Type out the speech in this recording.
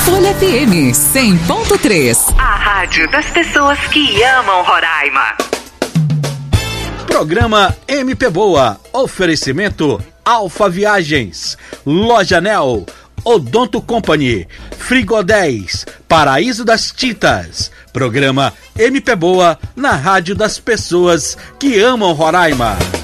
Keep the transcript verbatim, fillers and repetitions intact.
Folha F M cem ponto três. A rádio das pessoas que amam Roraima. Programa M P Boa. Oferecimento Alfa Viagens, Loja Nel, Odonto Company, Frigo dez, Paraíso das Tintas. Programa M P Boa na rádio das pessoas que amam Roraima.